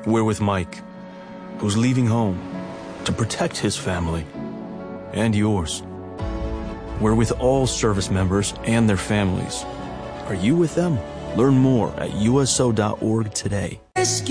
We're with Mike, who's leaving home to protect his family and yours. We're with all service members and their families. Are you with them? Learn more at USO.org today.